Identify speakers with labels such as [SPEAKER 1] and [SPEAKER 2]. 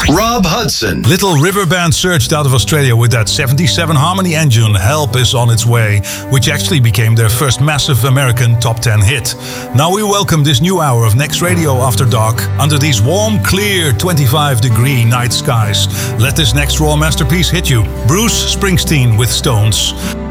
[SPEAKER 1] Rob Hudson.
[SPEAKER 2] Little River Band surged out of Australia with that 77 Harmony engine, Help Is On Its Way, which actually became their first massive American top 10 hit. Now we welcome this new hour of Next Radio After Dark under these warm, clear 25-degree night skies. Let this next raw masterpiece hit you. Bruce Springsteen with Stones.